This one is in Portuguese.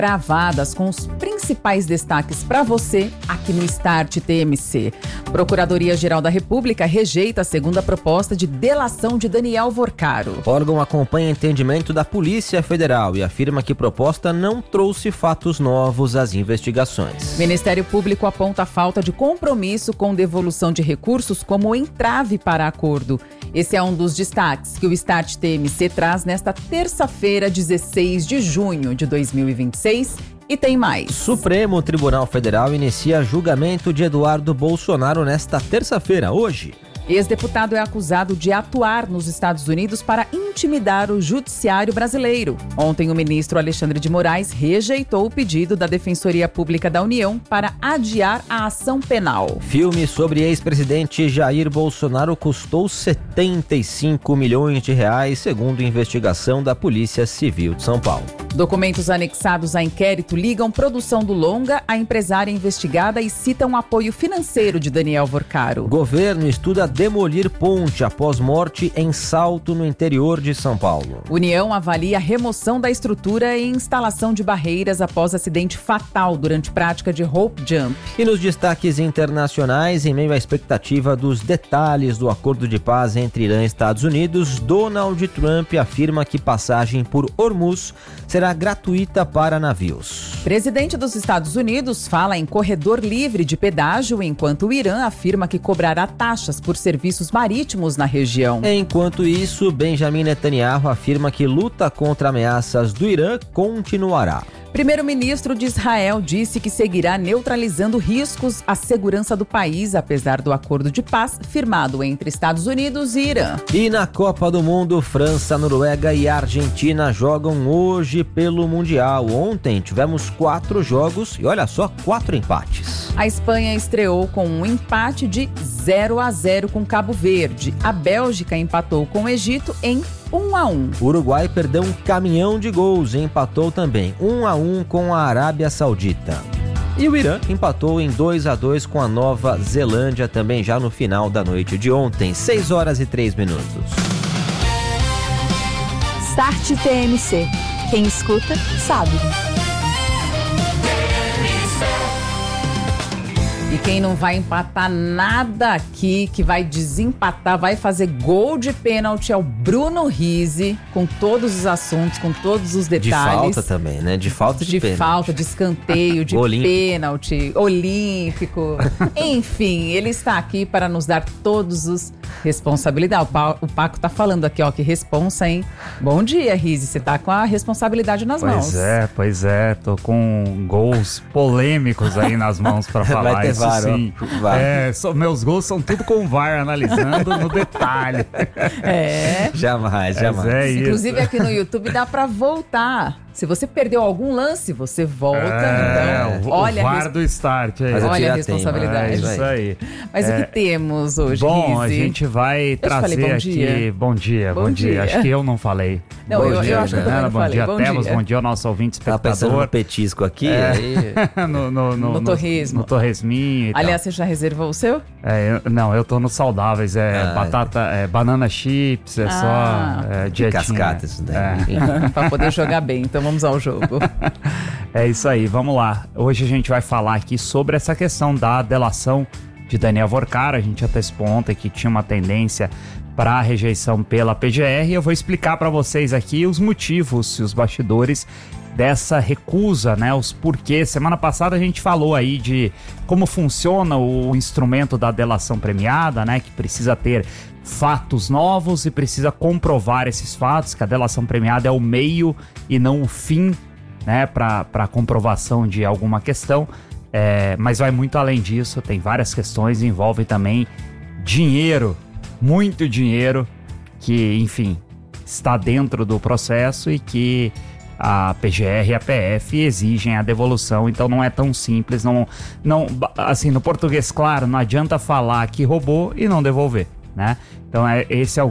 cravadas com os principais destaques para você aqui no Start TMC. Procuradoria-Geral da República rejeita a segunda proposta de delação de Daniel Vorcaro. O órgão acompanha entendimento da Polícia Federal e afirma que proposta não trouxe fatos novos às investigações. Ministério Público aponta a falta de compromisso com devolução de recursos como entrave para acordo. Esse é um dos destaques que o Start TMC traz nesta terça-feira, 16 de junho de 2026. E tem mais. Supremo Tribunal Federal inicia julgamento de Eduardo Bolsonaro nesta terça-feira, hoje. Ex-deputado é acusado de atuar nos Estados Unidos para intimidar o judiciário brasileiro. Ontem, o ministro Alexandre de Moraes rejeitou o pedido da Defensoria Pública da União para adiar a ação penal. Filme sobre ex-presidente Jair Bolsonaro custou 75 milhões de reais, segundo investigação da Polícia Civil de São Paulo. Documentos anexados a inquérito ligam produção do longa à empresária investigada e citam apoio financeiro de Daniel Vorcaro. Governo estuda demolir ponte após morte em Salto, no interior de São Paulo. União avalia a remoção da estrutura e instalação de barreiras após acidente fatal durante prática de rope jump. E nos destaques internacionais, em meio à expectativa dos detalhes do acordo de paz entre Irã e Estados Unidos, Donald Trump afirma que passagem por Hormuz será gratuita para navios. Presidente dos Estados Unidos fala em corredor livre de pedágio, enquanto o Irã afirma que cobrará taxas por serviços marítimos na região. Enquanto isso, Benjamin Netanyahu afirma que luta contra ameaças do Irã continuará. Primeiro-ministro de Israel disse que seguirá neutralizando riscos à segurança do país, apesar do acordo de paz firmado entre Estados Unidos e Irã. E na Copa do Mundo, França, Noruega e Argentina jogam hoje pelo Mundial. Ontem tivemos 4 jogos e olha só, 4 empates. A Espanha estreou com um empate de 0-0 com Cabo Verde. A Bélgica empatou com o Egito em 1-1. O Uruguai perdeu um caminhão de gols e empatou também 1-1 com a Arábia Saudita. E o Irã empatou em 2-2 com a Nova Zelândia, também já no final da noite de ontem, 6h03. Start TMC. Quem escuta, sabe. E quem não vai empatar nada aqui, que vai desempatar, vai fazer gol de pênalti é o Bruno Rizzi, com todos os assuntos, com todos os detalhes. De falta também, né? De falta de pênalti. De falta, de escanteio, de pênalti, olímpico. Enfim, ele está aqui para nos dar todos os responsabilidades. O Paco tá falando aqui, ó, que responsa, hein? Bom dia, Rizzi, você tá com a responsabilidade nas mãos. Pois é, tô com gols polêmicos aí nas mãos para falar. Vai ter isso VAR, sim. Meus gols são tudo com o VAR analisando no detalhe. Jamais. Inclusive aqui no YouTube dá para voltar. Se você perdeu algum lance, você volta. Então, olha o VAR do Start aí. Olha a responsabilidade. Isso aí. Mas o que temos hoje, Bom, Rizzi? A gente vai trazer aqui... Bom dia. Acho que eu não falei. Não, eu acho que eu também não falei. Bom dia ao nosso ouvinte espectador. Tá pensando no petisco aqui? No torresmo. No torresminho e Aliás, você já reservou o seu? Não, eu tô nos saudáveis. Batata, banana chips, só dietinha. Cascata isso daí. Pra poder jogar bem, então vamos ao jogo. É isso aí, vamos lá. Hoje a gente vai falar aqui sobre essa questão da delação de Daniel Vorcaro. A gente antecipou ontem que tinha uma tendência para a rejeição pela PGR. Eu vou explicar para vocês aqui os motivos e os bastidores dessa recusa, né? Os porquês. Semana passada a gente falou aí de como funciona o instrumento da delação premiada, né? Que precisa ter fatos novos e precisa comprovar esses fatos, que a delação premiada é o meio e não o fim, né? Para comprovação de alguma questão. Mas vai muito além disso, tem várias questões, envolve também dinheiro, muito dinheiro, que, enfim, está dentro do processo e que a PGR e a PF exigem a devolução, então não é tão simples, não, assim, no português claro, não adianta falar que roubou e não devolver, né? Então esse é o